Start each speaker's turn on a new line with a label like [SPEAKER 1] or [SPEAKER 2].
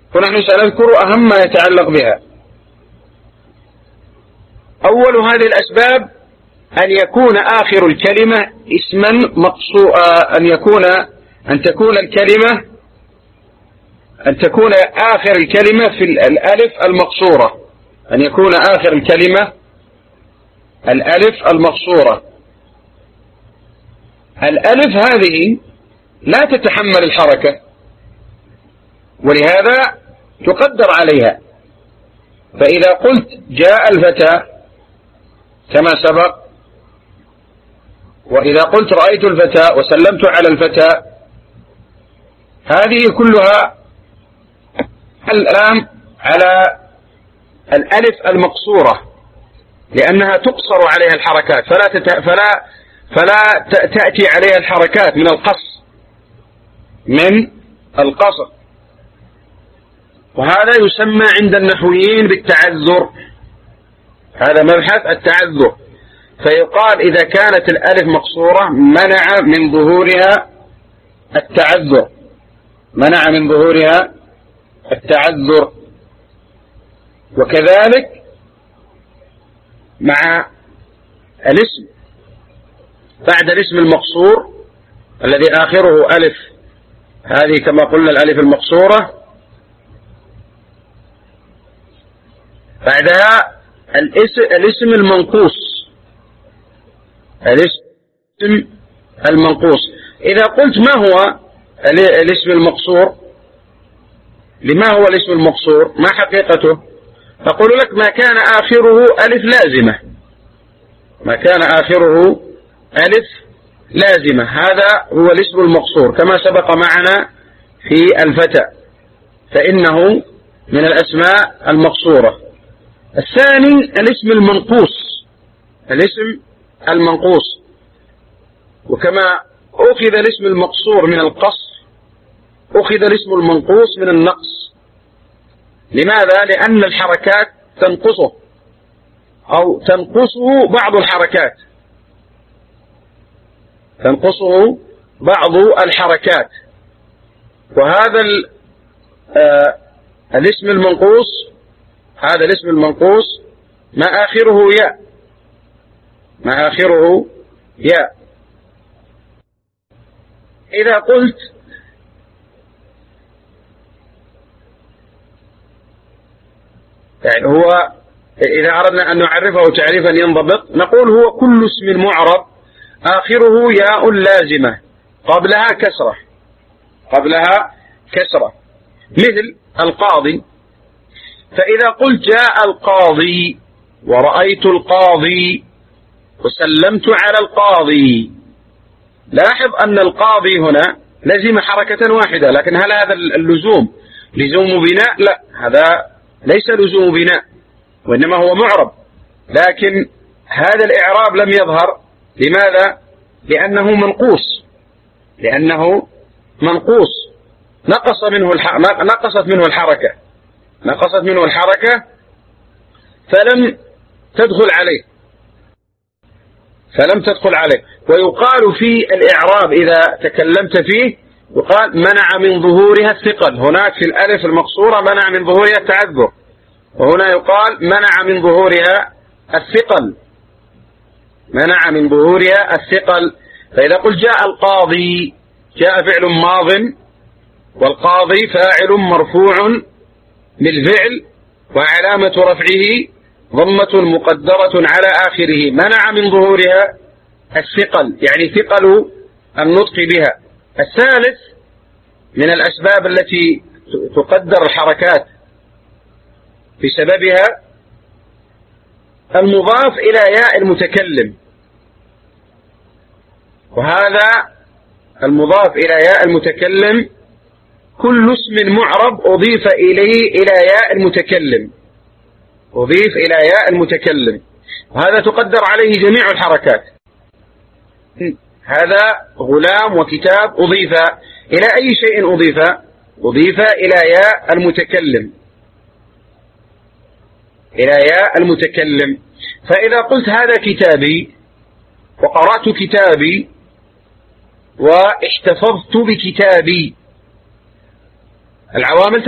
[SPEAKER 1] ونحن سنذكر أهم ما يتعلق بها. أول هذه الأسباب أن يكون آخر الكلمة اسما مقصورا، أن تكون آخر الكلمة في الألف المقصورة، أن يكون آخر الكلمة الألف المقصورة. الألف هذه لا تتحمل الحركة، ولهذا تقدر عليها. فإذا قلت جاء الفتى كما سبق، وإذا قلت رأيت الفتى وسلمت على الفتى، هذه كلها الآن على الألف المقصورة، لأنها تقصر عليها الحركات، فلا تأتي عليها الحركات من القصر. وهذا يسمى عند النحويين بالتعذر، هذا مبحث التعذر. فيقال إذا كانت الألف مقصورة منع من ظهورها التعذر، منع من ظهورها التعذر. وكذلك مع الاسم، بعد الاسم المقصور الذي آخره ألف، هذه كما قلنا الألف المقصورة، بعدها الاسم المنقوص، الاسم المنقوص. إذا قلت ما هو الاسم المقصور، لما هو الاسم المقصور، ما حقيقته؟ أقول لك ما كان آخره ألف لازمة، ما كان آخره ألف لازمة، هذا هو الاسم المقصور كما سبق معنا في الفتى، فإنه من الأسماء المقصورة. الثاني الاسم المنقوص، الاسم المنقوص. وكما أخذ الاسم المقصور من القصر، أخذ الاسم المنقوص من النقص. لماذا؟ لأن الحركات تنقصه أو تنقصه بعض الحركات، تنقصه بعض الحركات. وهذا الاسم المنقوص، هذا الاسم المنقوص ما آخره ياء، ما آخره ياء. إذا قلت يعني هو، إذا أردنا أن نعرفه تعريفا ينضبط، نقول هو كل اسم معرب آخره ياء لازمة قبلها كسرة، قبلها كسرة، مثل القاضي. فإذا قلت جاء القاضي ورأيت القاضي وسلمت على القاضي، لاحظ أن القاضي هنا لزم حركة واحدة، لكن هل هذا اللزوم لزوم بناء؟ لا، هذا ليس لزوم بناء، وإنما هو معرب، لكن هذا الإعراب لم يظهر. لماذا؟ لأنه منقوص، لأنه منقوص، نقصت منه الحركة، نقصت منه الحركة فلم تدخل عليه، فلم تدخل عليه. ويقال في الإعراب إذا تكلمت فيه يقال منع من ظهورها الثقل، هناك في الألف المقصورة منع من ظهورها التعذر، وهنا يقال منع من ظهورها الثقل، منع من ظهورها الثقل. فإذا قلت جاء القاضي، جاء فعل ماض، والقاضي فاعل مرفوع بالفعل، وعلامة رفعه ضمة مقدرة على آخره، منع من ظهورها الثقل، يعني ثقل النطق بها. الثالث من الأسباب التي تقدر الحركات بسببها المضاف إلى ياء المتكلم، وهذا المضاف إلى ياء المتكلم كل اسم معرب أضيف إليه إلى ياء المتكلم، أضيف إلى ياء المتكلم، وهذا تقدر عليه جميع الحركات. هذا غلام وكتاب أضيف إلى أي شيء أضيف إلى ياء المتكلم، إلى ياء المتكلم. فإذا قلت هذا كتابي وقرأت كتابي واحتفظت بكتابي، العوامل